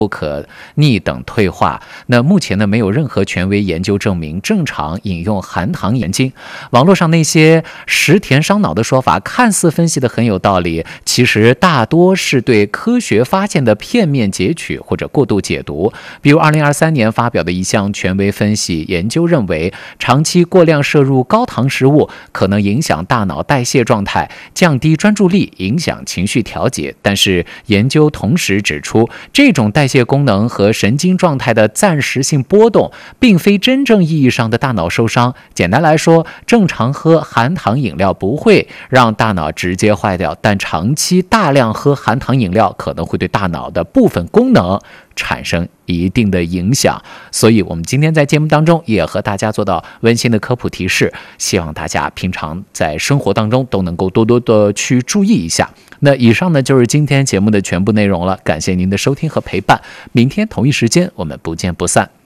不可逆等退化。那目前呢，没有任何权威研究证明正常饮用含糖眼睛。网络上那些食甜伤脑的说法，看似分析的很有道理，其实大多是对科学发现的片面截取或者过度解读。比如2023年发表的一项权威分析研究认为，长期过量摄入高糖食物可能影响大脑代谢状态，降低专注力，影响情绪调节。但是研究同时指出，这种代谢功能和神经状态的暂时性波动，并非真正意义上的大脑受伤。简单来说，正常喝含糖饮料不会让大脑直接坏掉，但长期大量喝含糖饮料可能会对大脑的部分功能产生一定的影响。所以我们今天在节目当中也和大家做到温馨的科普提示，希望大家平常在生活当中都能够多多的去注意一下。那以上呢就是今天节目的全部内容了，感谢您的收听和陪伴，明天同一时间我们不见不散。